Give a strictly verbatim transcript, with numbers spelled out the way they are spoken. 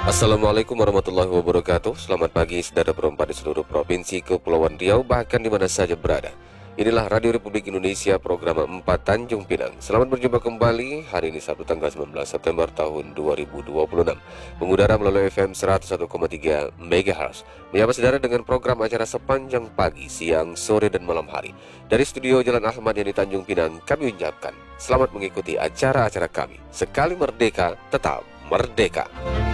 Assalamualaikum warahmatullahi wabarakatuh. Selamat pagi saudara perempat di seluruh provinsi Kepulauan Riau, bahkan di mana saja berada. Inilah Radio Republik Indonesia program empat Tanjung Pinang. Selamat berjumpa kembali hari ini Sabtu tanggal sembilan belas September tahun dua ribu dua puluh enam. Mengudara melalui F M seratus satu koma tiga megahertz. Menyapa saudara dengan program acara sepanjang pagi, siang, sore, dan malam hari. Dari studio Jalan Ahmad yang di Tanjung Pinang, kami ucapkan selamat mengikuti acara-acara kami. Sekali merdeka, tetap merdeka.